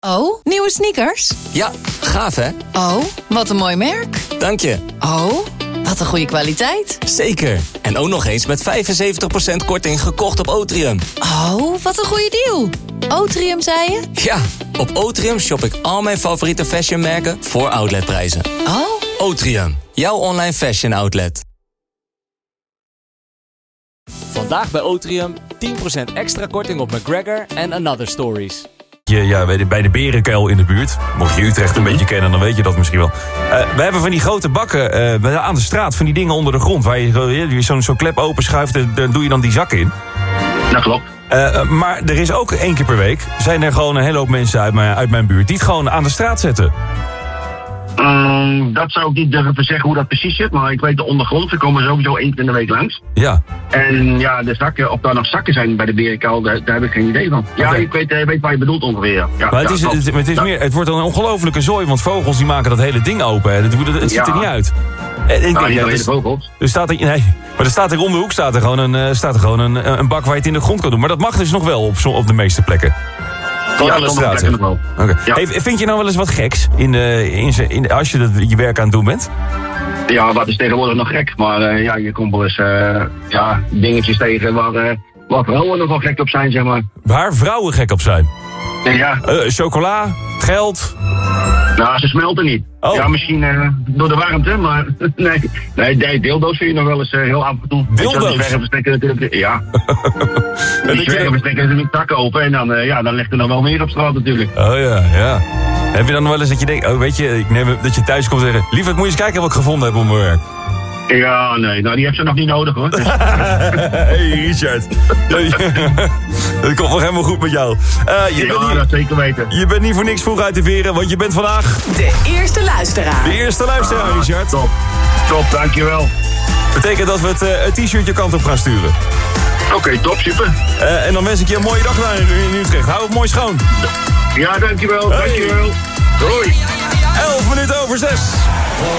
Oh, nieuwe sneakers? Ja, gaaf hè? Oh, wat een mooi merk. Dank je. Oh, wat een goede kwaliteit. Zeker. En ook nog eens met 75% korting gekocht op Otrium. Oh, wat een goede deal. Otrium, zei je? Ja, op Otrium shop ik al mijn favoriete fashionmerken voor outletprijzen. Oh. Otrium, jouw online fashion outlet. Vandaag bij Otrium 10% extra korting op McGregor en Another Stories. Ja, bij de Berenkuil in de buurt. Mocht je Utrecht een beetje kennen, dan weet je dat misschien wel. We hebben van die grote bakken aan de straat, van die dingen onder de grond. Waar je zo'n klep openschuift, daar doe je dan die zakken in. Dat klopt. Maar er is ook 1 keer per week, zijn er gewoon een hele hoop mensen uit mijn buurt die het gewoon aan de straat zetten. Dat zou ik niet durven zeggen hoe dat precies zit, maar ik weet de ondergrond, ze komen sowieso 1 keer in de week langs. Ja. En ja, de zakken, of daar nog zakken zijn bij de Berenkuil, daar heb ik geen idee van. Ja, Okay. ik weet waar je bedoelt ongeveer. Ja, Maar het wordt een ongelofelijke zooi, want vogels die maken dat hele ding open. Hè. Het ziet er niet uit. Niet alleen de vogels. Maar er staat er om de hoek gewoon een bak waar je het in de grond kan doen. Maar dat mag dus nog wel op de meeste plekken. Ja, sommige plekken nog wel. Okay. Ja. Hey, vind je nou wel eens wat geks als je je werk aan het doen bent? Ja, wat is tegenwoordig nog gek, maar je komt wel eens dingetjes tegen waar vrouwen nogal gek op zijn, zeg maar. Waar vrouwen gek op zijn? Ja. Chocola, geld. Nou, ze smelten niet. Oh. Ja, misschien door de warmte, maar nee, dildo's vind je nog wel eens heel af en toe. Dildo's? Die zwerven natuurlijk, ja. Die zwerven steken natuurlijk takken open en dan ligt er nog wel meer op straat natuurlijk. Oh ja. Heb je dan wel eens dat je denkt, weet je, dat je thuis komt en zeggen, lieverd, moet je eens kijken wat ik gevonden heb op mijn werk. Ja, nee, nou die heb ze nog niet nodig hoor. Dus... Hey Richard. Dat komt nog helemaal goed met jou. Dat zeker weten. Je bent niet voor niks vroeg uit de veren, want je bent vandaag... De eerste luisteraar. De eerste luisteraar, Richard. Top, dankjewel. Betekent dat we het t-shirtje kant op gaan sturen. Oké, top, super. En dan wens ik je een mooie dag daar in Utrecht. Hou het mooi schoon. Ja, dankjewel, dankjewel. Doei. 11 minuten over 6.